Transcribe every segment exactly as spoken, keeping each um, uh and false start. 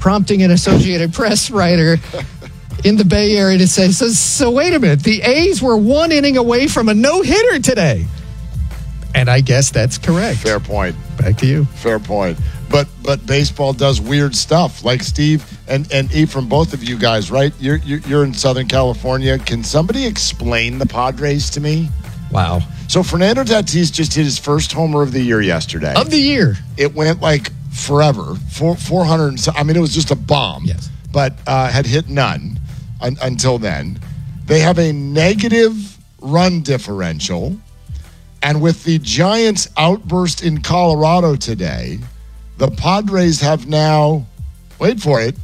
prompting an Associated Press writer in the Bay Area to say, so, so wait a minute, the A's were one inning away from a no-hitter today. And I guess that's correct. Fair point. Back to you. Fair point. But but baseball does weird stuff. Like Steve and, and Ephraim, both of you guys, right? You're, you're you're in Southern California. Can somebody explain the Padres to me? Wow. So Fernando Tatis just hit his first homer of the year yesterday. Of the year. It went like forever. Four, 400. I mean, it was just a bomb. Yes. But uh, had hit none un, until then. They have a negative run differential. And with the Giants' outburst in Colorado today, the Padres have now, wait for it,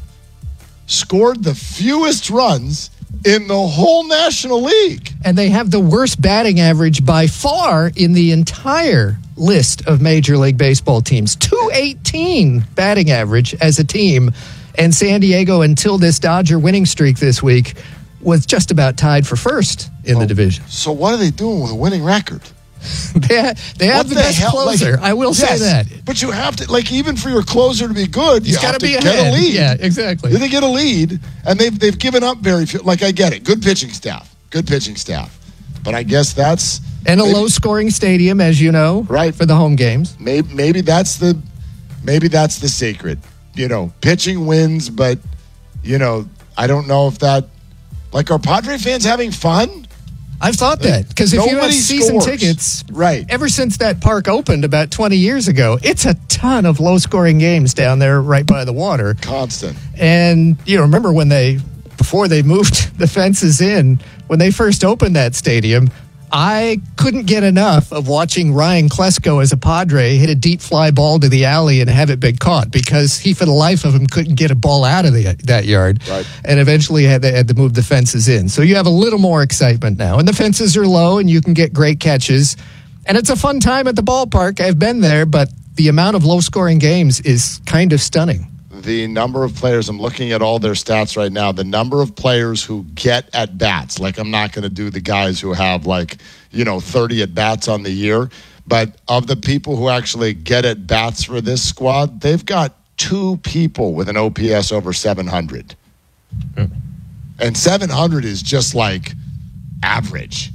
scored the fewest runs in the whole National League. And they have the worst batting average by far in the entire list of Major League Baseball teams. two eighteen batting average as a team. And San Diego, until this Dodger winning streak this week, was just about tied for first in oh, the division. So what are they doing with a winning record? they have, they have the, the best hell? closer. Like, I will yes, say that. But you have to, like, even for your closer to be good, He's you have to to be get ahead. a lead. Yeah, exactly. They get a lead, and they've they've given up very few. Like, I get it. Good pitching staff. Good pitching staff. But I guess that's... And a maybe, low-scoring stadium, as you know, right, for the home games. Maybe, maybe that's the maybe that's the secret. You know, pitching wins, but, you know, I don't know if that... Like, are Padre fans having fun? I've thought that, because if Nobody you have season scores. tickets, right. ever since that park opened about twenty years ago, it's a ton of low-scoring games down there right by the water. Constant. And, you know, remember when they, before they moved the fences in, when they first opened that stadium, I couldn't get enough of watching Ryan Klesko as a Padre hit a deep fly ball to the alley and have it been caught, because he, for the life of him, couldn't get a ball out of the, that yard. Right. And eventually had to, had to move the fences in. So you have a little more excitement now. And the fences are low and you can get great catches. And it's a fun time at the ballpark. I've been there, but the amount of low-scoring games is kind of stunning. The number of players, I'm looking at all their stats right now, the number of players who get at-bats, like I'm not going to do the guys who have like, you know, thirty at-bats on the year, but of the people who actually get at-bats for this squad, they've got two people with an O P S over seven hundred. Mm. And seven hundred is just like average.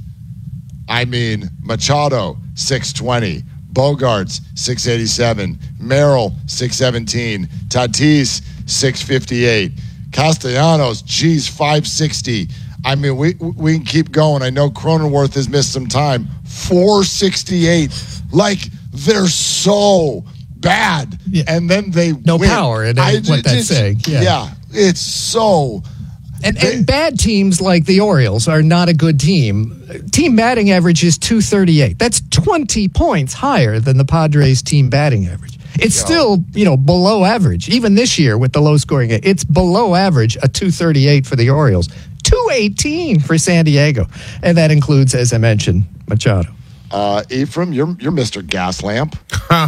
I mean, Machado, six twenty. Bogarts, six eighty-seven. Merrill, six seventeen. Tatis, six fifty-eight. Castellanos, geez, five sixty. I mean, we we can keep going. I know Cronenworth has missed some time. four sixty-eight. Like, they're so bad. Yeah. And then they No win. power in I, what that's saying. Yeah. yeah, it's so... And, and bad teams like the Orioles are not a good team. Team batting average is two thirty-eight. That's twenty points higher than the Padres' team batting average. It's Yo. still, you know, below average. Even this year with the low scoring, it's below average, a two thirty-eight for the Orioles. two eighteen for San Diego. And that includes, as I mentioned, Machado. Uh, Ephraim, you're, you're Mister Gaslamp.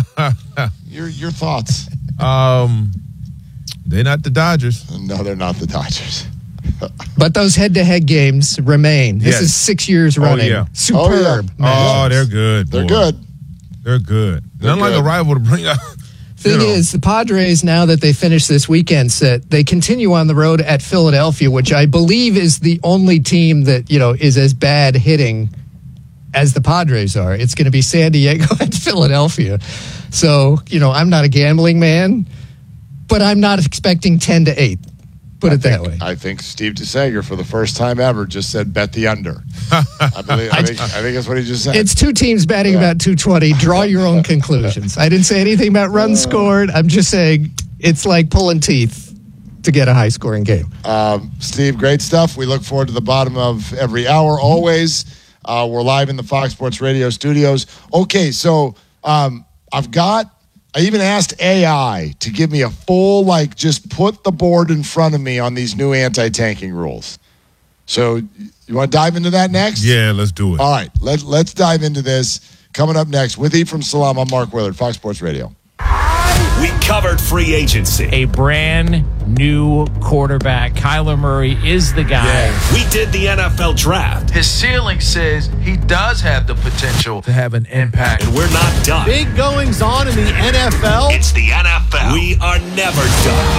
your, your thoughts? Um, they're not the Dodgers. No, they're not the Dodgers. But those head-to-head games remain. This yes. is six years running. Oh, yeah. Superb. Oh, yeah. Oh, they're good. They're boy. good. They're good. They're Unlike good. a rival to bring up. Thing you know. is, the Padres, now that they finish this weekend set, they continue on the road at Philadelphia, which I believe is the only team that, you know, is as bad hitting as the Padres are. It's going to be San Diego and Philadelphia. So, you know, I'm not a gambling man, but I'm not expecting ten to eight. Put I it think, that way. I think Steve DeSager, for the first time ever, just said bet the under. I, believe, I, think, I think that's what he just said. It's two teams batting yeah. about two twenty. Draw your own conclusions. I didn't say anything about runs uh, scored. I'm just saying it's like pulling teeth to get a high-scoring game. Um, Steve, great stuff. We look forward to the bottom of every hour, always. Uh, we're live in the Fox Sports Radio studios. Okay, so um, I've got... I even asked A I to give me a full, like, just put the board in front of me on these new anti-tanking rules. So you want to dive into that next? Yeah, let's do it. All right, let, let's dive into this. Coming up next with Ephraim Salam, I'm Mark Willard, Fox Sports Radio. We covered free agency. A brand new quarterback. Kyler Murray is the guy. Yeah. We did the N F L draft. His ceiling says he does have the potential to have an impact. And we're not done. Big goings on in the N F L. It's the N F L. We are never done.